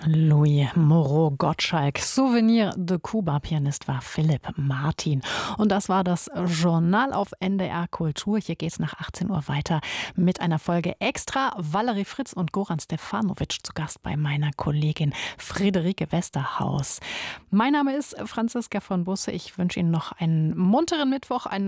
Louis Moreau Gottschalk. Souvenir de Cuba. Pianist war Philipp Martin. Und das war das Journal auf NDR Kultur. Hier geht es nach 18 Uhr weiter mit einer Folge Extra. Valerie Fritz und Goran Stefanovic zu Gast bei meiner Kollegin Friederike Westerhaus. Mein Name ist Franziska von Busse. Ich wünsche Ihnen noch einen munteren Mittwoch, einen